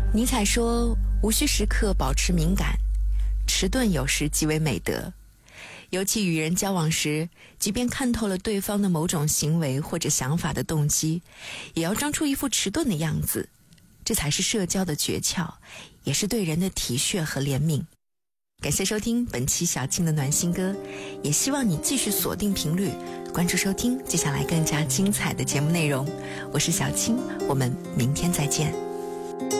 尼采说，无需时刻保持敏感，迟钝有时即为美德。尤其与人交往时，即便看透了对方的某种行为或者想法的动机，也要装出一副迟钝的样子，这才是社交的诀窍，也是对人的体恤和怜悯。感谢收听本期小青的暖心歌，也希望你继续锁定频率，关注收听接下来更加精彩的节目内容。我是小青，我们明天再见。